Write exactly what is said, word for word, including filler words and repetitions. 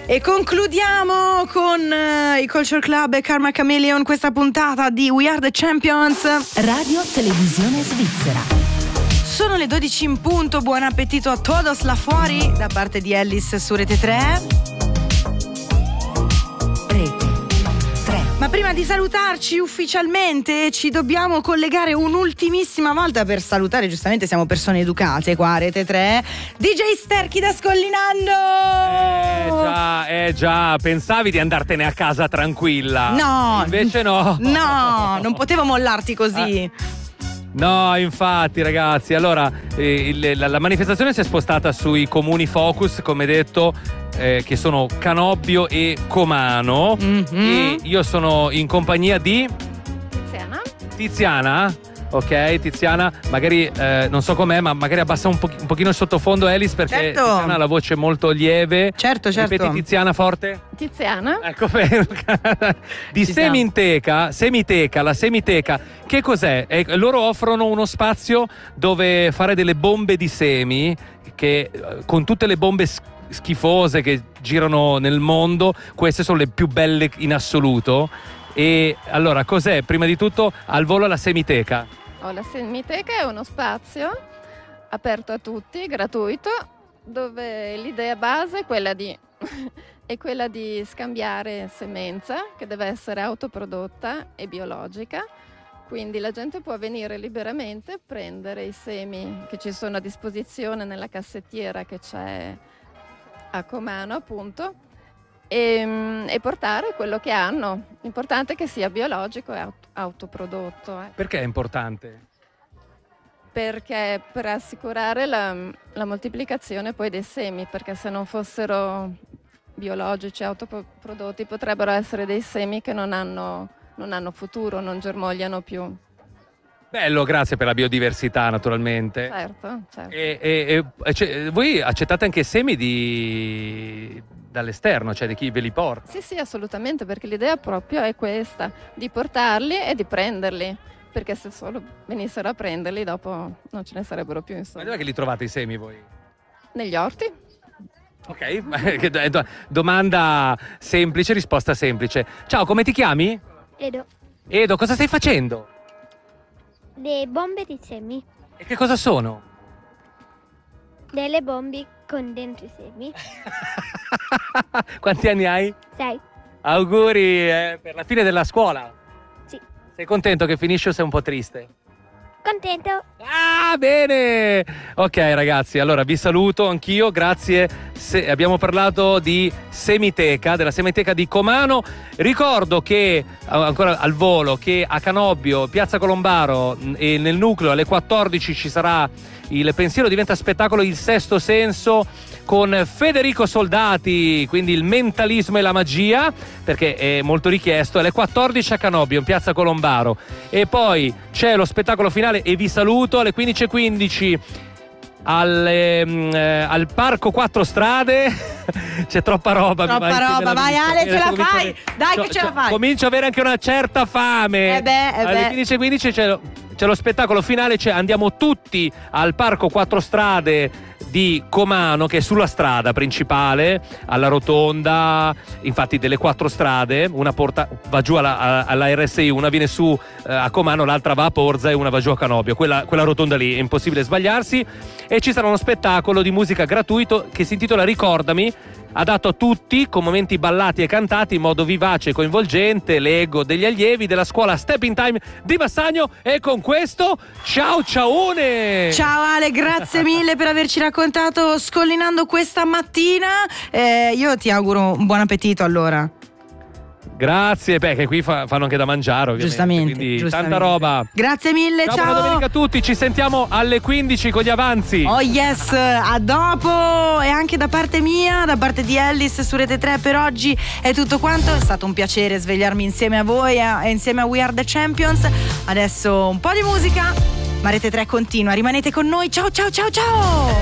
E concludiamo con uh, i Culture Club e Karma Chameleon questa puntata di We Are The Champions. Radio Televisione Svizzera. Sono le dodici in punto, buon appetito a todos là fuori da parte di Ellis su Rete tre. Rete tre. Ma prima di salutarci ufficialmente ci dobbiamo collegare un'ultimissima volta per salutare, giustamente siamo persone educate qua a Rete tre, D J Sterchi da Scollinando. Eh già, eh già, pensavi di andartene a casa tranquilla. No. Invece no. No, non potevo mollarti così. Ah. No, infatti ragazzi, allora eh, il, la, la manifestazione si è spostata sui comuni focus, come detto, eh, che sono Canobbio e Comano, mm-hmm. e io sono in compagnia di Tiziana. Tiziana? Ok, Tiziana, magari eh, non so com'è, ma magari abbassa un, po- un pochino il sottofondo, Ellis, perché certo. Tiziana ha la voce molto lieve. Certo, certo. Ripeti Tiziana forte? Tiziana. Ecco, di Ci Semiteca, Semiteca, la Semiteca, che cos'è? Eh, loro offrono uno spazio dove fare delle bombe di semi, che con tutte le bombe schifose che girano nel mondo, queste sono le più belle in assoluto. E allora, cos'è? Prima di tutto, al volo la Semiteca. Oh, la Semiteca è uno spazio aperto a tutti, gratuito, dove l'idea base è quella di, è quella di scambiare semenza, che deve essere autoprodotta e biologica. Quindi la gente può venire liberamente, prendere i semi che ci sono a disposizione nella cassettiera che c'è a Comano, appunto, e, e portare quello che hanno. L'importante è che sia biologico e aut- autoprodotto. Eh. Perché è importante? Perché per assicurare la, la moltiplicazione poi dei semi, perché se non fossero biologici, autoprodotti, potrebbero essere dei semi che non hanno, non hanno futuro, non germogliano più. Bello, grazie per la biodiversità, naturalmente. Certo, certo. E, e, e cioè, voi accettate anche semi di... dall'esterno, cioè di chi ve li porta? Sì, sì, assolutamente, perché l'idea proprio è questa, di portarli e di prenderli, perché se solo venissero a prenderli dopo non ce ne sarebbero più, insomma. Ma dove che li trovate i semi voi? Negli orti. Ok, domanda semplice, risposta semplice. Ciao, come ti chiami? Edo. Edo, cosa stai facendo? Le bombe di semi. E che cosa sono? Delle bombe con dentro i semi. Quanti anni hai? Sei. Auguri eh, per la fine della scuola. Sì. Sei contento che finisce o sei un po' triste? Contento. Ah, bene! Ok ragazzi, allora vi saluto anch'io, grazie. Se, abbiamo parlato di Semiteca, della Semiteca di Comano. Ricordo che, ancora al volo, che a Canobbio, Piazza Colombaro e nel nucleo alle quattordici ci sarà il Pensiero diventa spettacolo, il sesto senso, con Federico Soldati, quindi il mentalismo e la magia, perché è molto richiesto, alle quattordici a Canobbio, in Piazza Colombaro. E poi c'è lo spettacolo finale, e vi saluto, alle quindici e quindici al, eh, al Parco Quattro Strade. C'è troppa roba. Troppa vai, roba, vai Ale, ce la fai, avere, dai cioè, che ce la fai. Comincio a avere anche una certa fame. Eh beh, eh alle beh. quindici e quindici c'è lo, c'è lo spettacolo finale, cioè andiamo tutti al Parco Quattro Strade di Comano, che è sulla strada principale, alla rotonda, infatti delle quattro strade, una porta, va giù alla, alla R S I, una viene su eh, a Comano, l'altra va a Porza e una va giù a Canobbio, quella, quella rotonda lì, è impossibile sbagliarsi. E ci sarà uno spettacolo di musica gratuito che si intitola Ricordami, adatto a tutti, con momenti ballati e cantati in modo vivace e coinvolgente, l'ego degli allievi della scuola Step in Time di Bassagno. E con questo, ciao ciaone! Ciao Ale, grazie mille per averci raccontato Scollinando questa mattina. Eh, io ti auguro un buon appetito allora. Grazie, beh, che qui fa, fanno anche da mangiare, ovviamente. Giustamente, quindi giustamente. tanta roba. Grazie mille, ciao. ciao. Buona domenica a tutti, ci sentiamo alle quindici con gli avanzi. Oh yes, a dopo. E anche da parte mia, da parte di Ellis su Rete tre per oggi è tutto quanto. È stato un piacere svegliarmi insieme a voi e insieme a We Are The Champions. Adesso un po' di musica, ma Rete tre continua, rimanete con noi. Ciao ciao ciao ciao.